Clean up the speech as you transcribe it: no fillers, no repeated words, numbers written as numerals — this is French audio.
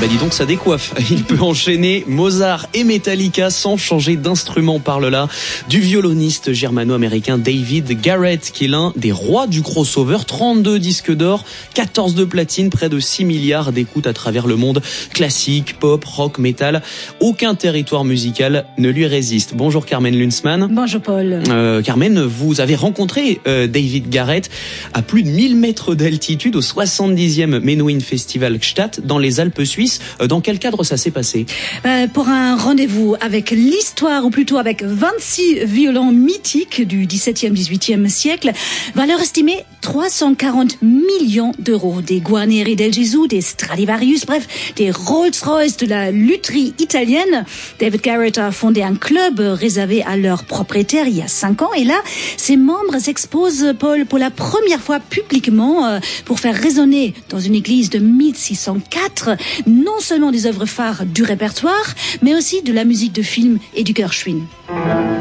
Bah dis donc, ça décoiffe. Il peut enchaîner Mozart et Metallica sans changer d'instrument. Parle là du violoniste germano-américain David Garrett, qui est l'un des rois du crossover. 32 disques d'or, 14 de platine, près de 6 milliards d'écoutes à travers le monde. Classique, pop, rock, métal. Aucun territoire musical ne lui résiste. Bonjour Carmen Lunzmann. Bonjour Paul. Carmen, vous avez rencontré David Garrett à plus de 1000 mètres d'altitude au 70e Menuhin Festival Gstaad dans les Alpes suisses. Dans quel cadre ça s'est passé ? Pour un rendez-vous avec l'histoire, ou plutôt avec 26 violons mythiques du 17e, 18e siècle, valeur estimée 340 millions d'euros. Des Guarneri del Gesù, des Stradivarius, bref, des Rolls-Royce de la lutherie italienne. David Garrett a fondé un club réservé à leurs propriétaires il y a 5 ans. Et là, ses membres s'exposent, Paul, pour la première fois publiquement pour faire résonner dans une église de 1604 non seulement des œuvres phares du répertoire, mais aussi de la musique de film et du Gershwin.